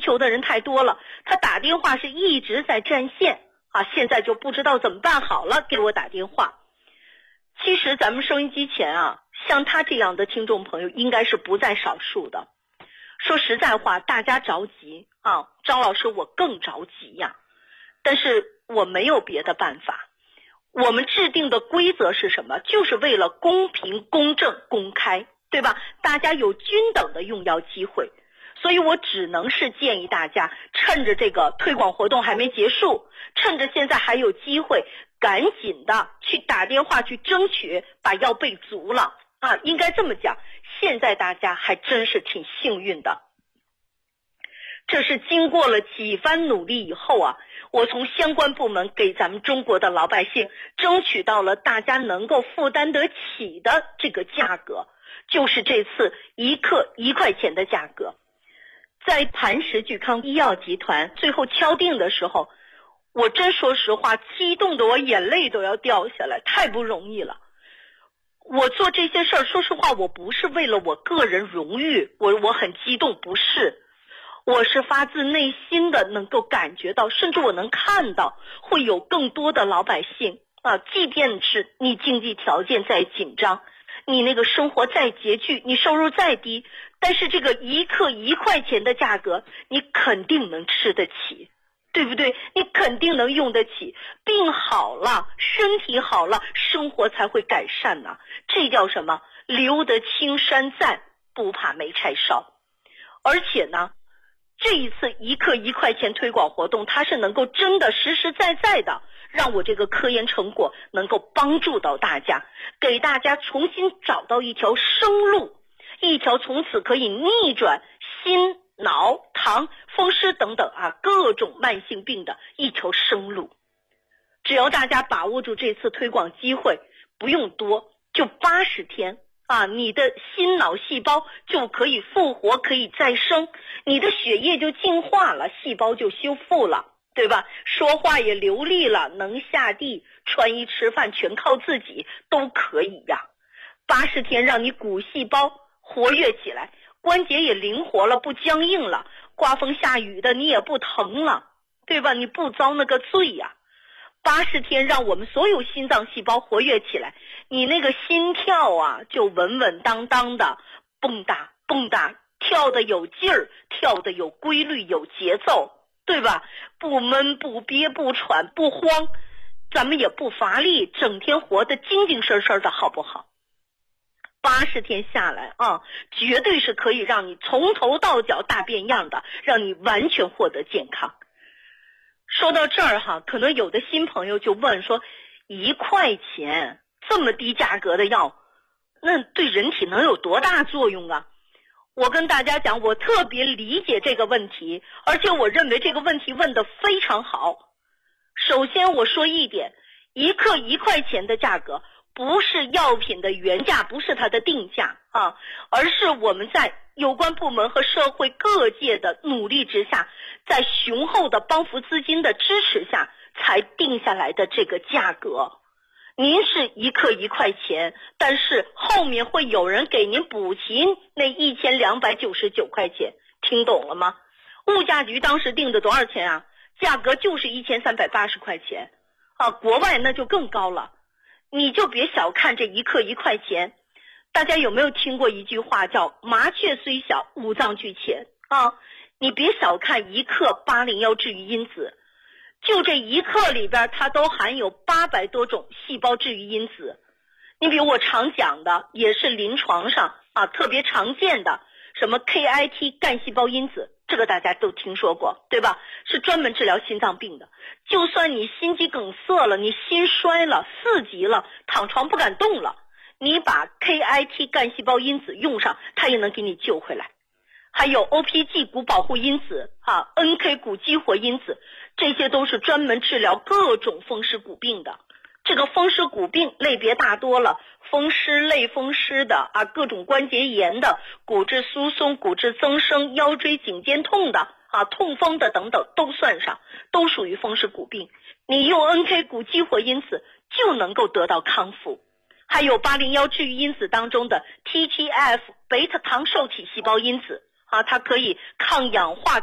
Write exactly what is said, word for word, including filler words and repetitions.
求的人太多了，他打电话是一直在占线啊，现在就不知道怎么办好了，给我打电话。其实咱们收音机前啊，像他这样的听众朋友应该是不在少数的。说实在话，大家着急啊，张老师我更着急呀，但是我没有别的办法。我们制定的规则是什么？就是为了公平、公正、公开，对吧？大家有均等的用药机会。所以我只能是建议大家，趁着这个推广活动还没结束，趁着现在还有机会，赶紧的去打电话去争取把药备足了啊！应该这么讲，现在大家还真是挺幸运的。这是经过了几番努力以后啊，我从相关部门给咱们中国的老百姓争取到了大家能够负担得起的这个价格，就是这次一克一块钱的价格。在磐石聚康医药集团最后敲定的时候，我真说实话，激动的我眼泪都要掉下来，太不容易了。我做这些事儿，说实话，我不是为了我个人荣誉，我我很激动，不是。我是发自内心的能够感觉到，甚至我能看到会有更多的老百姓啊，即便是你经济条件再紧张，你那个生活再拮据，你收入再低，但是这个一克一块钱的价格，你肯定能吃得起，对不对？你肯定能用得起。病好了，身体好了，生活才会改善呢、啊。这叫什么？留得青山在，不怕没柴烧。而且呢，这一次一克一块钱推广活动，它是能够真的实实在在的让我这个科研成果能够帮助到大家，给大家重新找到一条生路，一条从此可以逆转心脑糖风湿等等啊各种慢性病的一条生路。只要大家把握住这次推广机会，不用多，就八十天啊，你的心脑细胞就可以复活，可以再生，你的血液就净化了，细胞就修复了，对吧？说话也流利了，能下地，穿衣吃饭全靠自己，都可以呀。八十天让你骨细胞活跃起来，关节也灵活了，不僵硬了，刮风下雨的你也不疼了，对吧？你不遭那个罪呀。八十天让我们所有心脏细胞活跃起来，你那个心跳啊就稳稳当当的蹦跶蹦跶，跳得有劲儿，跳得有规律有节奏，对吧？不闷不憋不喘不慌，咱们也不乏力，整天活得精精神神的，好不好？八十天下来啊，绝对是可以让你从头到脚大变样的，让你完全获得健康。说到这儿哈，可能有的新朋友就问说，一块钱这么低价格的药，那对人体能有多大作用啊？我跟大家讲，我特别理解这个问题，而且我认为这个问题问得非常好。首先我说一点，一克一块钱的价格不是药品的原价，不是它的定价啊，而是我们在有关部门和社会各界的努力之下，在雄厚的帮扶资金的支持下才定下来的这个价格。您是一克一块钱，但是后面会有人给您补齐那一千两百九十九块钱，听懂了吗？物价局当时定的多少钱啊？价格就是一千三百八十块钱啊，国外那就更高了。你就别小看这一克一块钱，大家有没有听过一句话叫麻雀虽小五脏俱全啊？你别小看一克八零幺治愈因子，就这一克里边它都含有八百多种细胞治愈因子。你比如我常讲的，也是临床上啊特别常见的什么 K I T 干细胞因子，这个大家都听说过，对吧？是专门治疗心脏病的。就算你心肌梗塞了，你心衰了，四级了，躺床不敢动了，你把 K I T 干细胞因子用上，它也能给你救回来。还有 O P G 骨保护因子啊 N K 骨激活因子，这些都是专门治疗各种风湿骨病的。这个风湿骨病类别大多了，风湿类风湿的啊，各种关节炎的，骨质疏松、骨质增生、腰椎颈肩痛的啊，痛风的等等都算上，都属于风湿骨病。你用 N K 骨激活因子就能够得到康复。还有八零幺治愈因子当中的 T G F 贝塔糖受体细胞因子啊，它可以抗氧化